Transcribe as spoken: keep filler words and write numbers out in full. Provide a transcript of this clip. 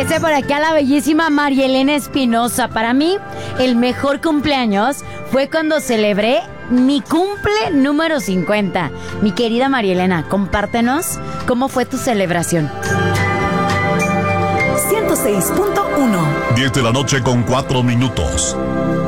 Dice por acá la bellísima María Elena Espinosa. Para mí, el mejor cumpleaños fue cuando celebré mi cumple número cincuenta. Mi querida María Elena, compártenos cómo fue tu celebración. ciento seis punto uno. diez de la noche con cuatro minutos.